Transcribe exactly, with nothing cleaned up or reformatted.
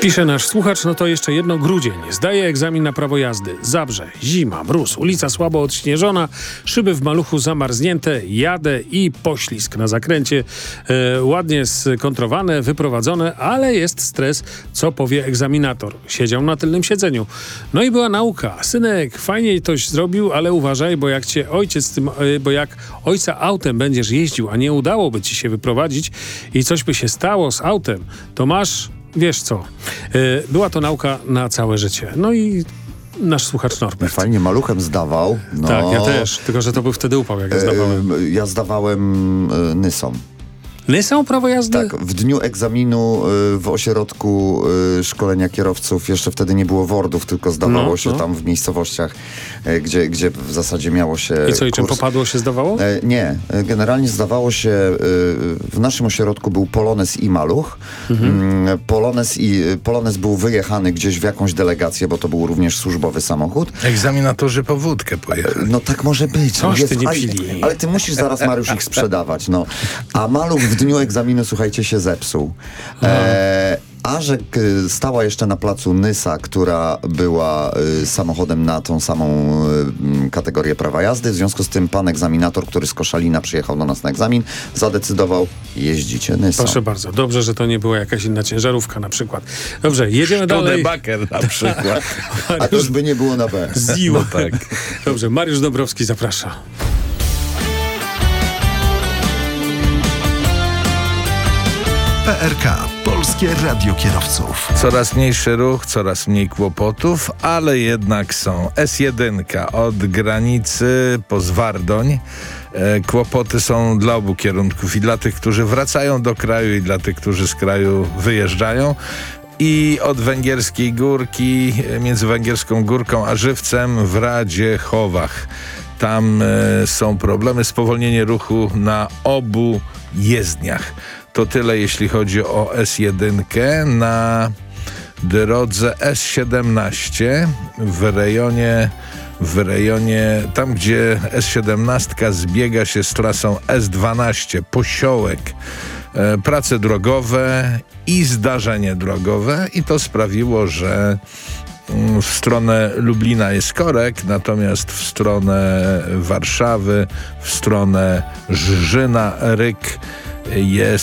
Pisze nasz słuchacz, no to jeszcze jedno, grudzień. Zdaję egzamin na prawo jazdy. Zabrze, zima, mróz, ulica słabo odśnieżona, szyby w maluchu zamarznięte, jadę i poślizg na zakręcie. E, ładnie skontrowane, wyprowadzone, ale jest stres, co powie egzaminator. Siedział na tylnym siedzeniu. No i była nauka. Synek, fajnie toś zrobił, ale uważaj, bo jak cię ojciec, tym, e, bo jak ojca autem będziesz jeździł, a nie udałoby ci się wyprowadzić i coś by się stało z autem, to masz... Wiesz co, była to nauka na całe życie. No i nasz słuchacz Norbert. Fajnie maluchem zdawał. No, tak, ja też, tylko że to był wtedy upał, jak ja zdawałem. E, ja zdawałem e, Nysą. Nysą prawo jazdy? Tak, w dniu egzaminu y, w ośrodku y, szkolenia kierowców, jeszcze wtedy nie było wordów, tylko zdawało no, się no. tam w miejscowościach, y, gdzie, gdzie w zasadzie miało się I co, i czym kurs. popadło się zdawało? E, nie, generalnie zdawało się, y, w naszym ośrodku był Polonez i Maluch. Mhm. Y, Polonez, i, Polonez był wyjechany gdzieś w jakąś delegację, bo to był również służbowy samochód. Egzaminatorzy po wódkę pojechali. No tak może być. Coś Jest, ty nie ale, pili. ale ty musisz zaraz, Mariusz, ich sprzedawać. No. A Maluch w dniu egzaminu, słuchajcie, się zepsuł. E, a że k, stała jeszcze na placu Nysa, która była y, samochodem na tą samą y, kategorię prawa jazdy. W związku z tym pan egzaminator, który z Koszalina przyjechał do nas na egzamin, zadecydował, jeździcie Nysą. Proszę bardzo, dobrze, że to nie była jakaś inna ciężarówka na przykład. Dobrze, jedziemy dalej. Studebaker na przykład. A to już by nie było na B. Ziła. No tak. Dobrze, Mariusz Dąbrowski zaprasza. P R K. Polskie Radio Kierowców. Coraz mniejszy ruch, coraz mniej kłopotów, ale jednak są. S jeden od granicy po Zwardoń. E, kłopoty są dla obu kierunków. I dla tych, którzy wracają do kraju, i dla tych, którzy z kraju wyjeżdżają. I od Węgierskiej Górki, między Węgierską Górką a Żywcem w Radziechowach. Tam e, są problemy, spowolnienie ruchu na obu jezdniach. To tyle, jeśli chodzi o S jeden. Na drodze S siedemnaście w rejonie, w rejonie tam, gdzie S siedemnaście zbiega się z trasą S dwanaście, Posiołek, e, prace drogowe i zdarzenie drogowe i to sprawiło, że w stronę Lublina jest korek, natomiast w stronę Warszawy, w stronę Żrzyna, Ryk jest